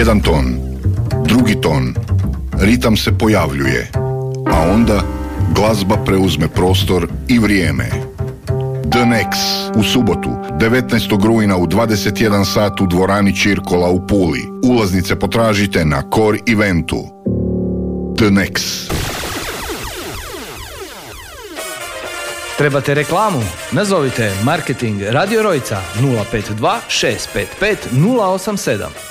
Jedan ton, drugi ton, ritam se pojavljuje, a onda glazba preuzme prostor i vrijeme. The Nex u subotu, 19. rujna u 21 sat u dvorani Čirkola u Puli. Ulaznice potražite na Core Eventu. The Nex. Trebate reklamu? Nazovite Marketing Radio Rojca 052 655 087.